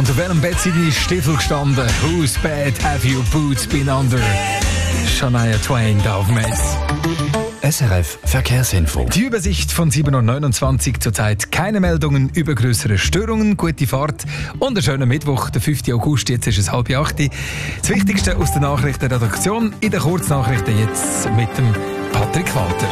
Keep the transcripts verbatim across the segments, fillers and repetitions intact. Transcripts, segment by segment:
unter welchem Bett sind deine Stiefel gestanden? Whose bed have your boots been under? Shania Twain da auf Metz. S R F Verkehrsinfo. Die Übersicht von sieben Uhr neunundzwanzig, zurzeit keine Meldungen über größere Störungen, gute Fahrt und einen schönen Mittwoch, der fünften August, jetzt ist es halb acht. Das Wichtigste aus der Nachrichtenredaktion in den Kurznachrichten jetzt mit dem Patrick Walter.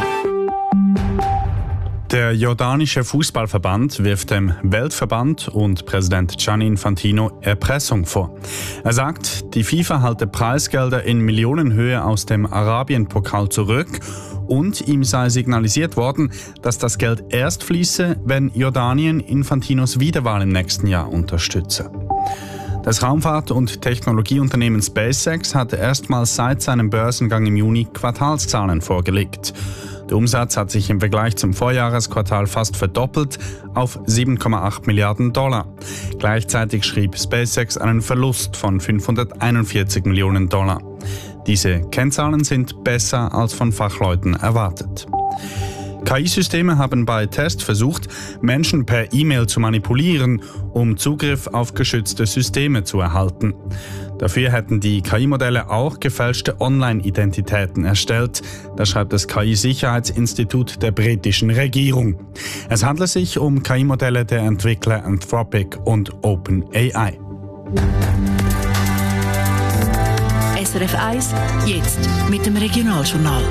Der jordanische Fußballverband wirft dem Weltverband und Präsident Gianni Infantino Erpressung vor. Er sagt, die FIFA halte Preisgelder in Millionenhöhe aus dem Arabien-Pokal zurück und ihm sei signalisiert worden, dass das Geld erst fließe, wenn Jordanien Infantinos Wiederwahl im nächsten Jahr unterstütze. Das Raumfahrt- und Technologieunternehmen SpaceX hatte erstmals seit seinem Börsengang im Juni Quartalszahlen vorgelegt. Der Umsatz hat sich im Vergleich zum Vorjahresquartal fast verdoppelt auf sieben Komma acht Milliarden Dollar. Gleichzeitig schrieb SpaceX einen Verlust von fünfhunderteinundvierzig Millionen Dollar. Diese Kennzahlen sind besser als von Fachleuten erwartet. K I-Systeme haben bei Tests versucht, Menschen per E-Mail zu manipulieren, um Zugriff auf geschützte Systeme zu erhalten. Dafür hätten die K I-Modelle auch gefälschte Online-Identitäten erstellt. Das schreibt das K I-Sicherheitsinstitut der britischen Regierung. Es handelt sich um K I-Modelle der Entwickler Anthropic und OpenAI. S R F eins, jetzt mit dem Regionaljournal.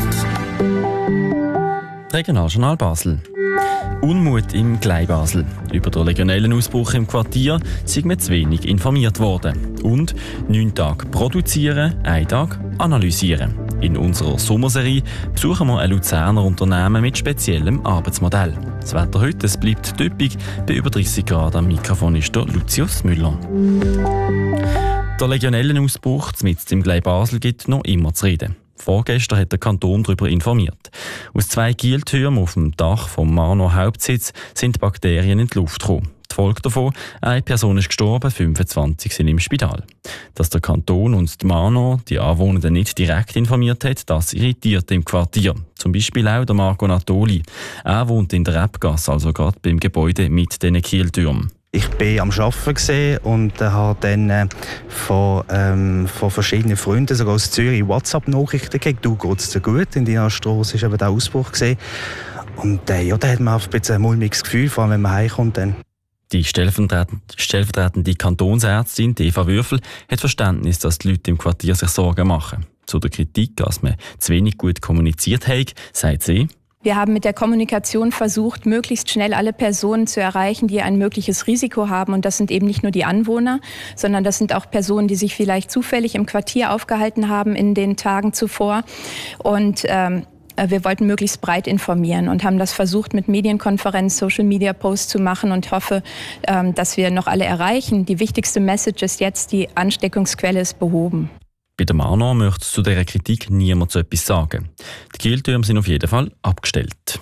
Regionaljournal Basel. Unmut im Kleinbasel. Über den Legionellenausbruch im Quartier sind wir zu wenig informiert worden. Und neun Tage produzieren, einen Tag analysieren. In unserer Sommerserie besuchen wir ein Luzerner Unternehmen mit speziellem Arbeitsmodell. Das Wetter heute es bleibt typisch, bei über dreißig Grad. Am Mikrofon ist der Lucius Müller. Der Legionellenausbruch mitten im Kleinbasel gibt noch immer zu reden. Vorgestern hat der Kanton darüber informiert. Aus zwei Kieltürmen auf dem Dach vom Marnor Hauptsitz sind Bakterien in die Luft gekommen. Die Folge davon: eine Person ist gestorben, fünfundzwanzig sind im Spital. Dass der Kanton und die Marnor die Anwohner nicht direkt informiert hat, das irritiert im Quartier. Zum Beispiel auch der Marco Natoli. Er wohnt in der Rebgasse, also gerade beim Gebäude mit diesen Kieltürmen. Ich war am Arbeiten und äh, habe dann äh, von, ähm, von verschiedenen Freunden, sogar aus Zürich, WhatsApp-Nachrichten gekriegt. «Du, geht's dir gut?» In deiner Strasse war eben der Ausbruch gewesen. Und äh, ja, da hat man ein bisschen ein mulmiges Gefühl, vor allem wenn man heimkommt. Dann. Die stellvertretende, stellvertretende Kantonsärztin Eva Würfel hat Verständnis, dass die Leute im Quartier sich Sorgen machen. Zu der Kritik, dass man zu wenig gut kommuniziert hat, sagt sie: Wir haben mit der Kommunikation versucht, möglichst schnell alle Personen zu erreichen, die ein mögliches Risiko haben. Und das sind eben nicht nur die Anwohner, sondern das sind auch Personen, die sich vielleicht zufällig im Quartier aufgehalten haben in den Tagen zuvor. Und ähm, wir wollten möglichst breit informieren und haben das versucht, mit Medienkonferenz, Social-Media-Posts zu machen und hoffe, ähm, dass wir noch alle erreichen. Die wichtigste Message ist jetzt, die Ansteckungsquelle ist behoben. Bei der Marnor möchte zu dieser Kritik niemand so etwas sagen. Die Kieltürme sind auf jeden Fall abgestellt.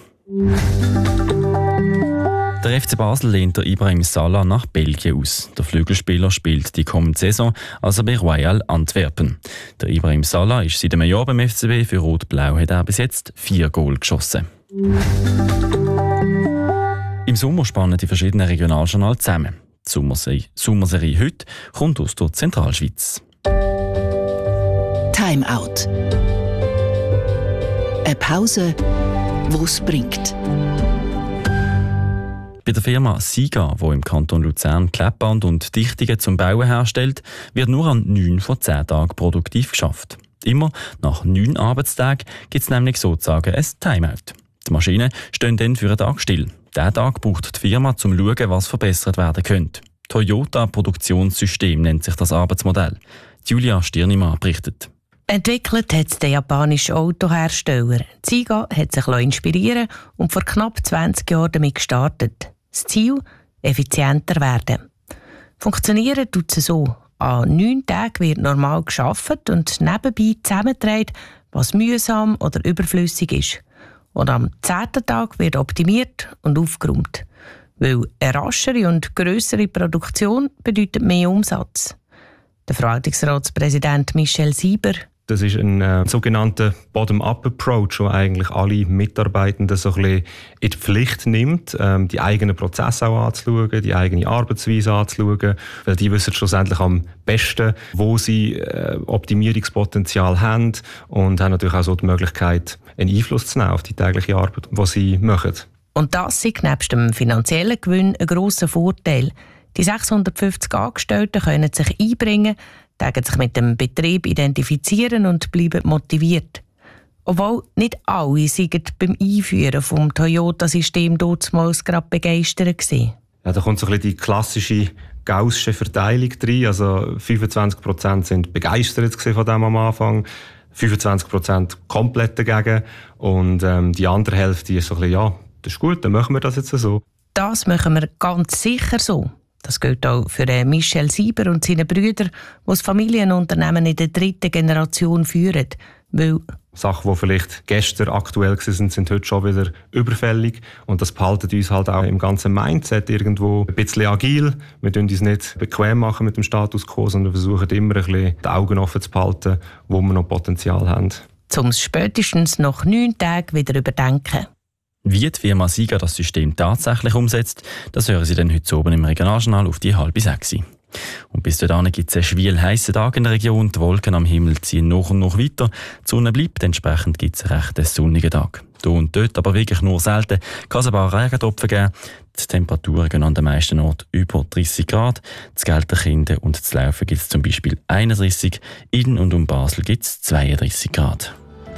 Der F C Basel lehnt der Ibrahim Salah nach Belgien aus. Der Flügelspieler spielt die kommende Saison also bei Royal Antwerpen. Der Ibrahim Salah ist seit einem Jahr beim F C B. Für Rot-Blau hat er bis jetzt vier Goal geschossen. Im Sommer spannen die verschiedenen Regionaljournale zusammen. Die Sommerserie, Sommerserie heute kommt aus der Zentralschweiz. Time Out. Eine Pause, die es bringt. Bei der Firma Siga, die im Kanton Luzern Klettband und Dichtungen zum Bauen herstellt, wird nur an neun von zehn Tagen produktiv geschafft. Immer nach neun Arbeitstagen gibt es nämlich sozusagen ein Timeout. Die Maschinen stehen dann für einen Tag still. Diesen Tag braucht die Firma, um zu schauen, was verbessert werden könnte. Toyota Produktionssystem nennt sich das Arbeitsmodell. Julia Stirnimann berichtet. Entwickelt hat es der japanische Autohersteller. Ziga hat sich inspirieren und vor knapp zwanzig Jahren damit gestartet. Das Ziel: effizienter werden. Funktionieren tut es so. An neun Tagen wird normal gearbeitet und nebenbei zusammengetragen, was mühsam oder überflüssig ist. Und am zehnten Tag wird optimiert und aufgeräumt. Weil eine raschere und grössere Produktion bedeutet mehr Umsatz. Der Verwaltungsratspräsident Michel Sieber: Das ist ein äh, sogenannter Bottom-up-Approach, wo eigentlich alle Mitarbeitenden so ein bisschen in die Pflicht nimmt, ähm, die eigenen Prozesse auch anzuschauen, die eigene Arbeitsweise anzuschauen, weil die wissen schlussendlich am besten, wo sie äh, Optimierungspotenzial haben und haben natürlich auch so die Möglichkeit, einen Einfluss zu nehmen auf die tägliche Arbeit, die sie machen. Und das ist nebst dem finanziellen Gewinn ein grosser Vorteil. Die sechshundertfünfzig Angestellten können sich einbringen, tägen sich mit dem Betrieb identifizieren und bleiben motiviert. Obwohl nicht alle sind beim Einführen des Toyota-System damals gerade begeistert waren. Ja, da kommt so ein bisschen die klassische gaussische Verteilung rein. Also fünfundzwanzig Prozent sind begeistert von dem am Anfang, fünfundzwanzig Prozent komplett dagegen und ähm, die andere Hälfte ist so ein bisschen, ja, das ist gut, dann machen wir das jetzt so. Das machen wir ganz sicher so. Das gilt auch für Michel Sieber und seine Brüder, die das Familienunternehmen in der dritten Generation führen. Weil Sachen, die vielleicht gestern aktuell waren, sind heute schon wieder überfällig. Und das behaltet uns halt auch im ganzen Mindset irgendwo ein bisschen agil. Wir tun uns nicht bequem machen mit dem Status quo, sondern versuchen immer ein bisschen die Augen offen zu behalten, wo wir noch Potenzial haben. Um es spätestens nach neun Tagen wieder überdenken. Wie die Firma Sieger das System tatsächlich umsetzt, das hören Sie dann heute oben im Regionaljournal auf die halbe sechs. Und bis dahin gibt es einen schwül heissen Tag in der Region. Die Wolken am Himmel ziehen noch und noch weiter. Die Sonne bleibt, entsprechend gibt es einen recht sonnigen Tag. Hier und dort, aber wirklich nur selten, kann es ein paar Regentropfen geben. Die Temperaturen gehen an den meisten Orten über dreißig Grad. Zu Gelterkinden und zu Laufen gibt es zum Beispiel einunddreißig. In und um Basel gibt es zweiunddreißig Grad.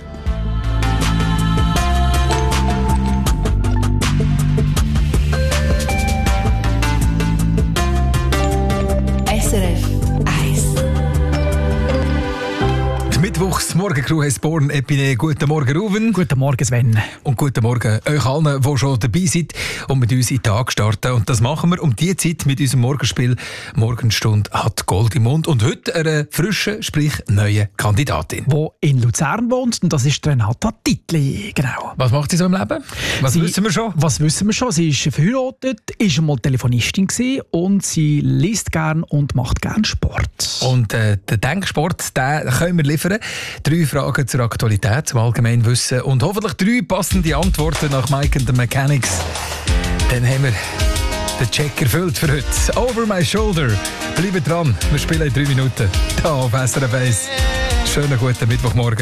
Mittwochs Morgencrew heisst Born Epine. Guten Morgen, Ruven. Guten Morgen, Sven. Und guten Morgen euch allen, die schon dabei sind und mit uns in den Tag starten. Und das machen wir um diese Zeit mit unserem Morgenspiel «Morgenstunde hat Gold im Mund». Und heute eine frische, sprich neue Kandidatin. Die in Luzern wohnt, und das ist Renata Titli. Genau. Was macht sie so im Leben? Was sie, wissen wir schon? Was wissen wir schon? Sie ist verheiratet, ist einmal Telefonistin gewesen und sie liest gern und macht gern Sport. Und äh, den Denksport, den können wir liefern. Drei Fragen zur Aktualität, zum Allgemeinwissen und hoffentlich drei passende Antworten nach Mike and the Mechanics. Dann haben wir den Check erfüllt für heute. Over my shoulder. Bleibt dran, wir spielen in drei Minuten. Hier auf S R F eins. Schönen guten Mittwochmorgen.